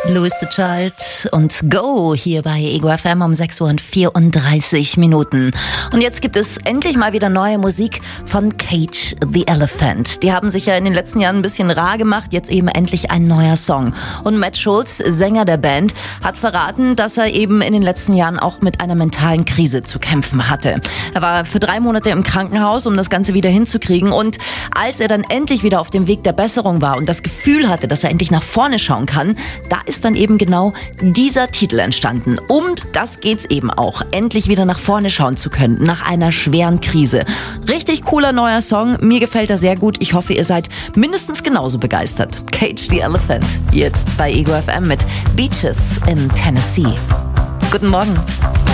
Louis the Child und Go hier bei Ego FM um 6:34 Minuten. Und jetzt gibt es endlich mal wieder neue Musik von Cage the Elephant. Die haben sich ja in den letzten Jahren ein bisschen rar gemacht, jetzt eben endlich ein neuer Song. Und Matt Schulz, Sänger der Band, hat verraten, dass er eben in den letzten Jahren auch mit einer mentalen Krise zu kämpfen hatte. Er war für 3 Monate im Krankenhaus, um das Ganze wieder hinzukriegen. Und als er dann endlich wieder auf dem Weg der Besserung war und das Gefühl hatte, dass er endlich nach vorne schauen kann, da ist dann eben genau dieser Titel entstanden. Um das geht's eben auch, endlich wieder nach vorne schauen zu können, nach einer schweren Krise. Richtig cooler neuer Song, mir gefällt er sehr gut. Ich hoffe, ihr seid mindestens genauso begeistert. Cage the Elephant, jetzt bei Ego FM mit Beaches in Tennessee. Guten Morgen.